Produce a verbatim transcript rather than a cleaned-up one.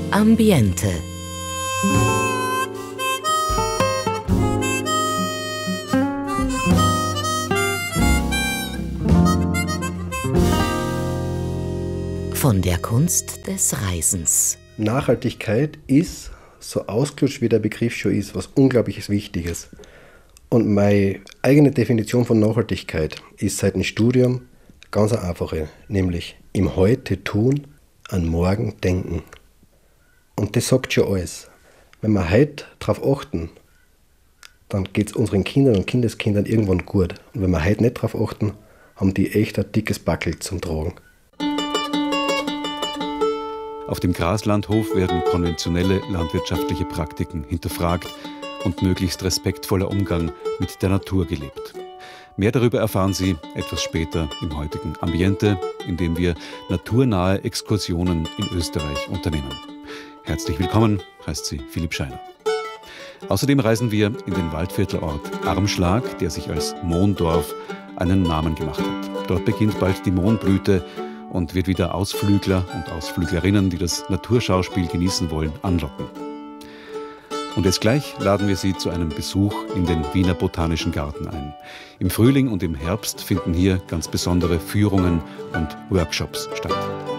Ambiente. Von der Kunst des Reisens. Nachhaltigkeit ist, so ausgelutscht wie der Begriff schon ist, was Unglaubliches Wichtiges. Und meine eigene Definition von Nachhaltigkeit ist seit dem Studium ganz eine einfache, nämlich im Heute tun, an morgen denken. Und das sagt schon alles. Wenn wir heute darauf achten, dann geht es unseren Kindern und Kindeskindern irgendwann gut. Und wenn wir heute nicht darauf achten, haben die echt ein dickes Backel zum Tragen. Auf dem Graslandhof werden konventionelle landwirtschaftliche Praktiken hinterfragt und möglichst respektvoller Umgang mit der Natur gelebt. Mehr darüber erfahren Sie etwas später im heutigen Ambiente, in dem wir naturnahe Exkursionen in Österreich unternehmen. Herzlich willkommen, heißt sie Philipp Scheiner. Außerdem reisen wir in den Waldviertelort Armschlag, der sich als Mohndorf einen Namen gemacht hat. Dort beginnt bald die Mohnblüte und wird wieder Ausflügler und Ausflüglerinnen, die das Naturschauspiel genießen wollen, anlocken. Und jetzt gleich laden wir Sie zu einem Besuch in den Wiener Botanischen Garten ein. Im Frühling und im Herbst finden hier ganz besondere Führungen und Workshops statt.